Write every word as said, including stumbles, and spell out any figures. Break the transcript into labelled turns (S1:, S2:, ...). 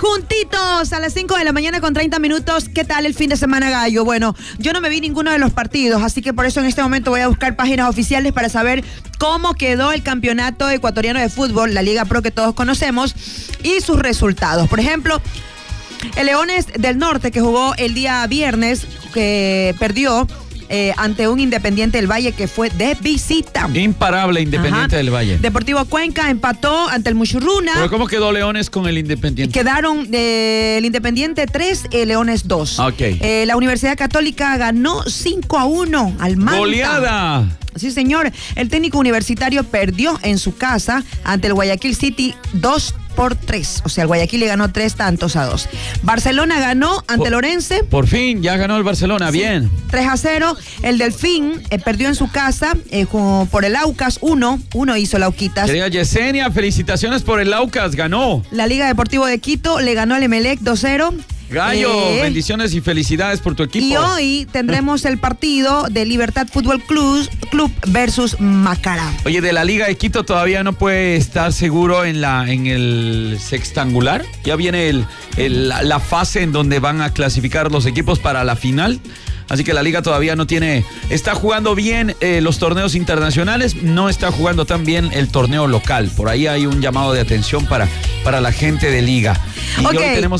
S1: Juntitos a las cinco de la mañana con treinta minutos. ¿Qué tal el fin de semana, gallo? Bueno, yo no me vi ninguno de los partidos, así que por eso en este momento voy a buscar páginas oficiales para saber cómo quedó el campeonato ecuatoriano de fútbol, la Liga Pro que todos conocemos, y sus resultados. Por ejemplo, el Leones del Norte, que jugó el día viernes, que perdió Eh, ante un Independiente del Valle que fue de visita.
S2: Imparable Independiente
S1: Ajá.
S2: del Valle.
S1: Deportivo Cuenca empató ante el Muchurruna.
S2: ¿Pero cómo quedó Leones con el Independiente?
S1: Quedaron eh, el Independiente tres, el Leones dos.
S2: Ok.
S1: Eh, la Universidad Católica ganó cinco a uno al Manta.
S2: ¡Goleada!
S1: Sí, señor. El técnico universitario perdió en su casa ante el Guayaquil City dos por tres. O sea, el Guayaquil le ganó tres tantos a dos. Barcelona ganó ante
S2: Por,
S1: el Orense.
S2: Por fin, ya ganó el Barcelona, sí. Bien.
S1: tres a cero. El Delfín eh, perdió en su casa eh, por el Aucas uno. uno hizo el Auquitas.
S2: Querida Yesenia, felicitaciones por el Aucas, ganó.
S1: La Liga Deportivo de Quito le ganó al Emelec dos cero.
S2: Gallo,
S1: eh,
S2: bendiciones y felicidades por tu equipo.
S1: Y hoy tendremos el partido de Libertad Fútbol Club, Club versus Macará.
S2: Oye, de la Liga de Quito todavía no puede estar seguro en la en el sextangular. Ya viene el, el, la fase en donde van a clasificar los equipos para la final. Así que la liga todavía no tiene, está jugando bien eh, los torneos internacionales, no está jugando tan bien el torneo local. Por ahí hay un llamado de atención para, para la gente de liga. Y
S1: okay.
S2: hoy tenemos